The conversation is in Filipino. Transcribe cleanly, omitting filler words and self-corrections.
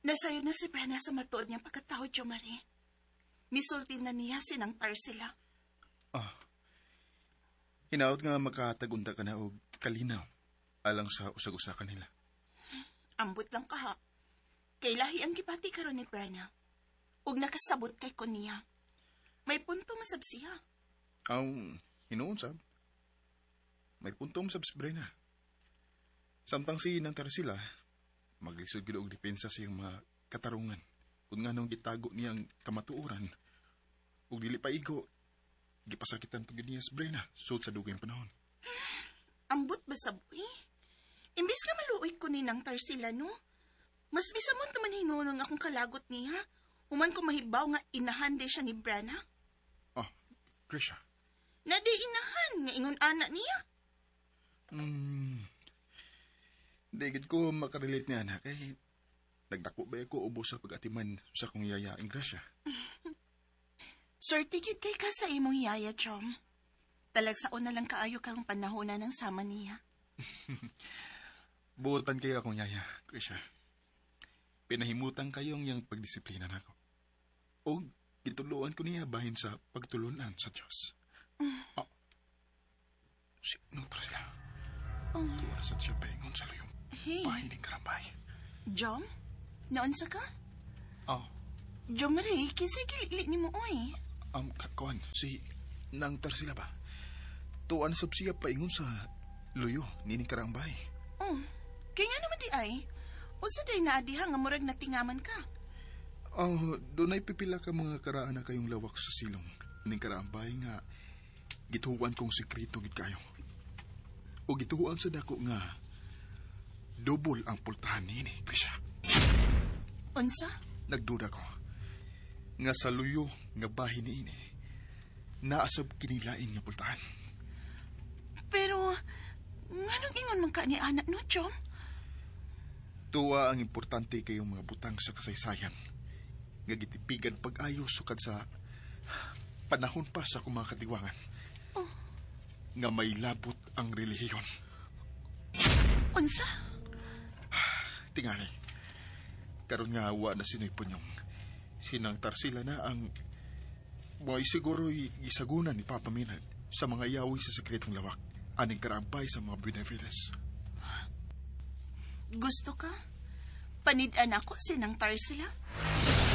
Nasayo na si Brenna sa matuod niyang pagkatao, Jo Marie. Misulti na niya sinang Tarsila. Hinaot nga makatagunda ka na og kalinaw alang sa usag-usa kanila. Ambot lang ka ha. Kay lahi ang gipati karon ni Brenna. Ug nakasabot kay ko niya. May punto masab siya. Hinoon sab. May punto masab si Brenna. Samtang si nang Tarsila, maglisod gid og depensa sa iyang mga katarungan. Kung nga nung gitago niyang kamatuoran, ug dili pa igo, gipasakitan pagid niya si Brenna sud sa dugay panahon. Ambot ba saboy? Imbis ka maluoy ko ni nang Tarsila, no? Mas bisamot naman hinunong akong kalagot niya. Human ko mahibaw nga inahande siya ni Brenna. Krisha. Nadi inahan nga ingon anak niya. Digid ko makarelate niya na kay nagdako ba ko ubos sa pag-atiman sa kong yayaing Gracia. Sortigid kay ka sa imong yaya, Chom. Talagsaon na lang kaayo kang panahon na ng sama niya. Buotan kayo akong yaya, Krisha. Pinahimutan kayong yung pagdisiplina nako. O gituluan ko niya bahin sa pagtulunan sa Diyos. Sino sila? Tuwa sa siya paingon sa luyong bahin ng karambay. Jom? Naunsa ka? Jom Marie, kinsa gili ni mo oy? Kawan, si nang Tarsila ba? Tuwan sab siya paingon sa luyo nining karambay. Kaya nga naman di ay. Usa day naadiha nga murag natingaman ka. Doon ay pipila ka mga karaan na kayong lawak sa silong. Ning karambay nga gituhuan kong sekreto gid kayo. O gituhuan sa dako nga double ang pultahan nini, Krisha. Unsa? Nagduda ko nga sa luyo nga bahin niini naasab kinilain nga pultahan. Pero nganong ingon man ka ni anak no, Chom? Tuwa ang importante kayong mga butang sa kasaysayan nga gitipigan pag-ayo sukad sa panahon pa sa mga katiwangan nga may labot ang relihiyon. Unsa? Tingali, karon nga wa na sinoy punyong sinang Tarsila na ang may siguro'y gisagunan ni Papa Minad sa mga yawi sa sekretong lawak aning karampay sa mga Benavides. Gusto ka? Panid-an ako sinang Tarsila?